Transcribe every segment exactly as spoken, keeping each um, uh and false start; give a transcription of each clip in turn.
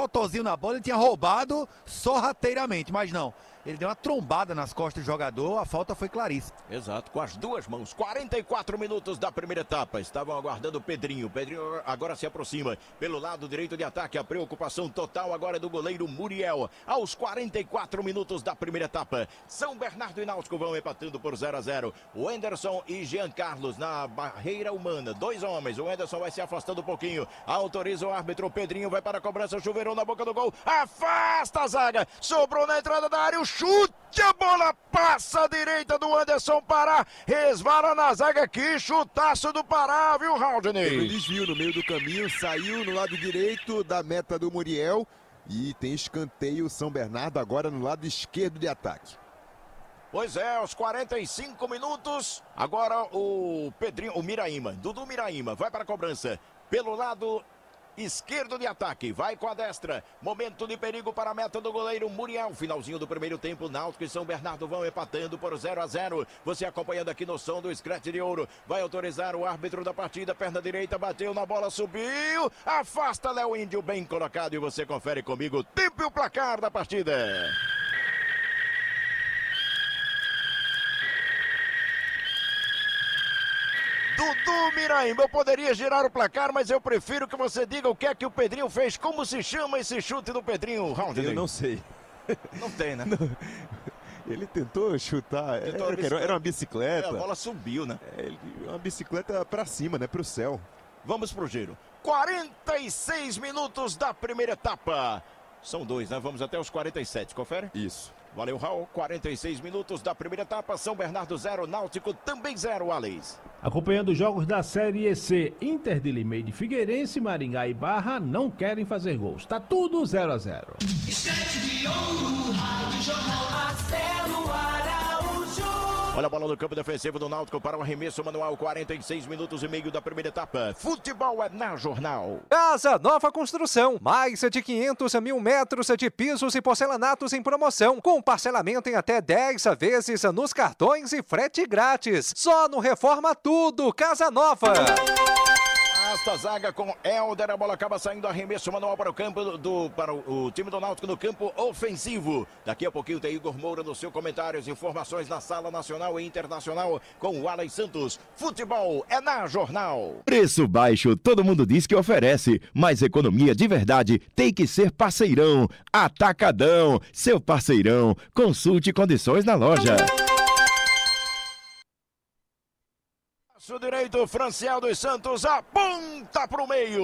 totozinho na bola, ele tinha roubado sorrateiramente, mas não. Ele deu uma trombada nas costas do jogador, a falta foi claríssima. Exato, com as duas mãos. quarenta e quatro minutos da primeira etapa. Estavam aguardando o Pedrinho. Pedrinho agora se aproxima pelo lado direito de ataque. A preocupação total agora é do goleiro Muriel. Aos quarenta e quatro minutos da primeira etapa. São Bernardo e Náutico vão empatando por zero a zero. O Anderson e Jean Carlos na barreira humana. Dois homens. O Anderson vai se afastando um pouquinho. Autoriza o árbitro. Pedrinho vai para a cobrança. Chuveirão na boca do gol. Afasta a zaga. Sobrou na entrada da área. O chute, a bola passa à direita do Anderson Pará, resvala na zaga, que chutaço do Pará, viu, Raudney? Teve um desvio no meio do caminho, saiu no lado direito da meta do Muriel e tem escanteio São Bernardo agora no lado esquerdo de ataque. Pois é, aos quarenta e cinco minutos, agora o Pedrinho, o Miraíma, Dudu Miraíma, vai para a cobrança, pelo lado esquerdo de ataque, vai com a destra, momento de perigo para a meta do goleiro Muriel, finalzinho do primeiro tempo, Náutico e São Bernardo vão empatando por zero a zero, você acompanhando aqui no som do Scratch de Ouro, vai autorizar o árbitro da partida, perna direita, bateu na bola, subiu, afasta Léo Índio, bem colocado, e você confere comigo, tempo e o placar da partida. Dudu Miraíma, eu poderia girar o placar, mas eu prefiro que você diga o que é que o Pedrinho fez. Como se chama esse chute do Pedrinho, Raudney? Eu não sei. Não tem, né? Não. Ele tentou chutar, tentou era, era, era uma bicicleta. É, a bola subiu, né? É, uma bicicleta pra cima, né? Pro céu. Vamos pro giro. quarenta e seis minutos da primeira etapa. São dois, né? Vamos até os quarenta e sete, confere? Isso. Valeu, Raul. quarenta e seis minutos da primeira etapa. São Bernardo zero, Náutico também zero, Alex. Acompanhando os jogos da Série C, Inter de Limeira de Figueirense, Maringá e Barra não querem fazer gols. Tá tudo zero a zero. Olha a bola no campo defensivo do Náutico para o arremesso manual, quarenta e seis minutos e meio da primeira etapa. Futebol é na Jornal. Casa Nova Construção, mais de quinhentos mil metros de pisos e porcelanatos em promoção, com parcelamento em até dez vezes nos cartões e frete grátis. Só no Reforma Tudo, Casa Nova. Esta zaga com Helder, a bola acaba saindo, arremesso manual para o campo do, do para o, o time do Náutico no campo ofensivo. Daqui a pouquinho tem Igor Moura no seu comentário, as informações na sala nacional e internacional com o Alex Santos. Futebol é na Jornal. Preço baixo, todo mundo diz que oferece, mas economia de verdade tem que ser Parceirão. Atacadão, seu parceirão. Consulte condições na loja. Braço direito, Franciel dos Santos, aponta para o meio.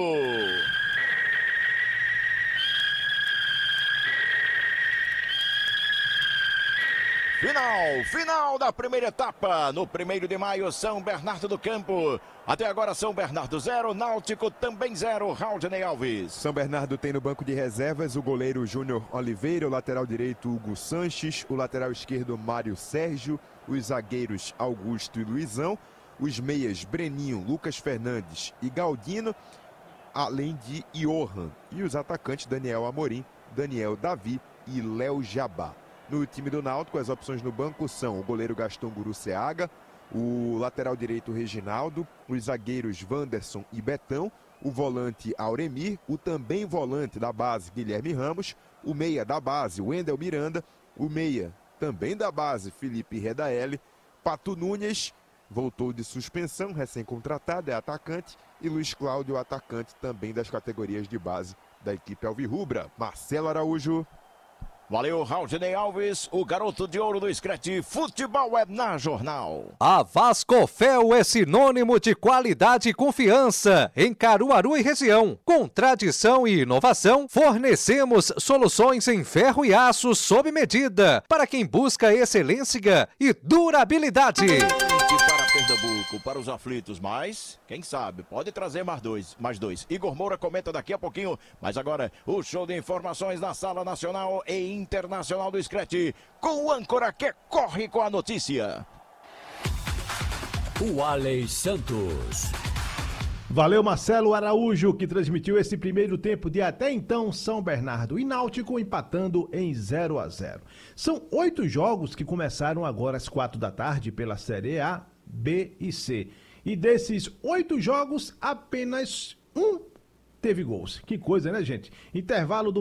Final, final da primeira etapa. No primeiro de maio, São Bernardo do Campo. Até agora, São Bernardo zero, Náutico também zero, Raudney Alves. São Bernardo tem no banco de reservas o goleiro Júnior Oliveira, o lateral direito Hugo Sanches, o lateral esquerdo Mário Sérgio, os zagueiros Augusto e Luizão, os meias Breninho, Lucas Fernandes e Galdino, além de Johan, e os atacantes Daniel Amorim, Daniel Davi e Léo Jabá. No time do Náutico, as opções no banco são o goleiro Gaston Guruceaga, o lateral direito Reginaldo, os zagueiros Wanderson e Betão, o volante Auremir, o também volante da base Guilherme Ramos, o meia da base Wendel Miranda, o meia também da base Felipe Redaelli, Pato Nunes voltou de suspensão, recém-contratado, é atacante, e Luiz Cláudio, atacante também das categorias de base da equipe alvirrubra. Marcelo Araújo. Valeu, Raudney Alves, o garoto de ouro do Scratch. Futebol é na Jornal. A Vascofel é sinônimo de qualidade e confiança em Caruaru e região. Com tradição e inovação, fornecemos soluções em ferro e aço sob medida para quem busca excelência e durabilidade. Para Pernambuco, para os aflitos, mas quem sabe, pode trazer mais dois, mais dois. Igor Moura comenta daqui a pouquinho, mas agora o show de informações na sala nacional e internacional do Scratch, com o âncora que corre com a notícia. O Alex Santos. Valeu, Marcelo Araújo, que transmitiu esse primeiro tempo de até então São Bernardo e Náutico empatando em zero a zero. São oito jogos que começaram agora às quatro da tarde pela Série A, B e C. E desses oito jogos, apenas um teve gols. Que coisa, né, gente? Intervalo do